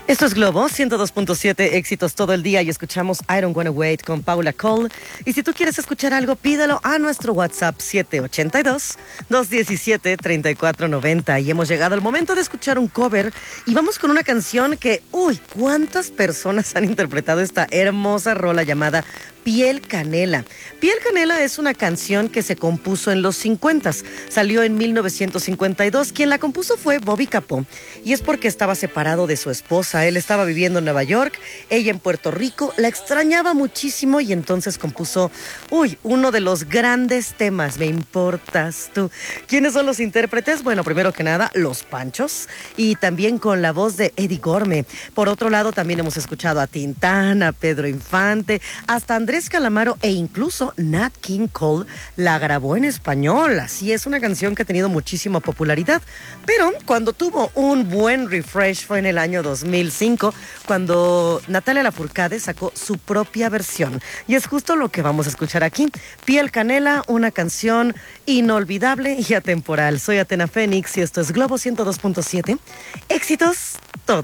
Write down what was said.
Esto es Globo 102.7, éxitos todo el día, y escuchamos I Don't Wanna Wait con Paula Cole. Y si tú quieres escuchar algo, pídelo a nuestro WhatsApp 782-217-3490. Y hemos llegado al momento de escuchar un cover, y vamos con una canción que, ¿cuántas personas han interpretado esta hermosa rola llamada Piel Canela? Piel Canela es una canción que se compuso en los 50s, salió en 1952. Quien la compuso fue Bobby Capó, y es porque estaba separado de su esposa. Él estaba viviendo en Nueva York, ella en Puerto Rico, la extrañaba muchísimo, y entonces compuso, uno de los grandes temas, Me Importas Tú. ¿Quiénes son los intérpretes? Bueno, primero que nada, Los Panchos, y también con la voz de Eddie Gorme. Por otro lado, también hemos escuchado a Tintán, a Pedro Infante, hasta Andrés Calamaro, e incluso Nat King Cole la grabó en español. Así es, una canción que ha tenido muchísima popularidad, pero cuando tuvo un buen refresh fue en el año 2005, cuando Natalia Lafourcade sacó su propia versión, y es justo lo que vamos a escuchar aquí. Piel Canela, una canción inolvidable y atemporal. Soy Atena Fénix y esto es Globo 102.7, éxitos